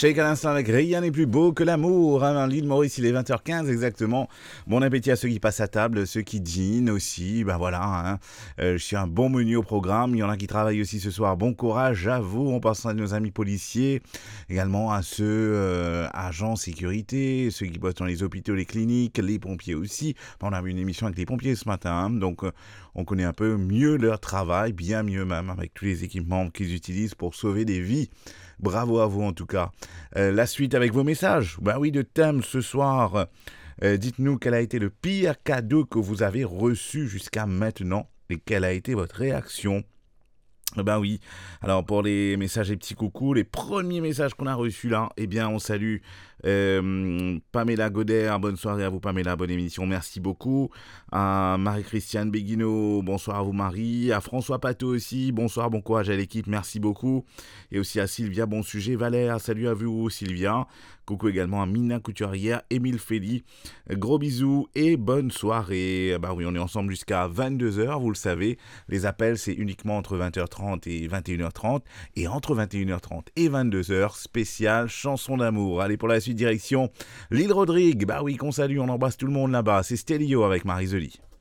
Shake à l'instant avec Rien n'est plus beau que l'amour. L'île Maurice, il est 20h15 exactement. Bon appétit à ceux qui passent à table, ceux qui dînent aussi. Ben voilà, je suis un bon menu au programme. Il y en a qui travaillent aussi ce soir. Bon courage à vous. On passe à nos amis policiers, également à ceux agents sécurité, ceux qui bossent dans les hôpitaux, les cliniques, les pompiers aussi. On a eu une émission avec les pompiers ce matin, donc on connaît un peu mieux leur travail, bien mieux même, avec tous les équipements qu'ils utilisent pour sauver des vies. Bravo à vous en tout cas. La suite avec vos messages. Ben oui, de thème ce soir. Dites-nous quel a été le pire cadeau que vous avez reçu jusqu'à maintenant et quelle a été votre réaction. Ben oui, alors pour les messages et petits coucous, les premiers messages qu'on a reçus là, eh bien on salue Pamela Goder, bonne soirée à vous Pamela, bonne émission, merci beaucoup. À Marie-Christiane Béguineau, bonsoir à vous Marie. À François Pateau aussi, bonsoir, bon courage à l'équipe, merci beaucoup. Et aussi à Sylvia, bon sujet, Valère, salut à vous Sylvia. Coucou également à Mina Couturière, Émile Félix, gros bisous et bonne soirée. Bah oui, on est ensemble jusqu'à 22h, vous le savez. Les appels, c'est uniquement entre 20h30 et 21h30. Et entre 21h30 et 22h, spécial chanson d'amour. Allez, pour la suite, direction l'île Rodrigue. Bah oui, qu'on salue, on embrasse tout le monde là-bas. C'est Stelio avec Marie-Zélie.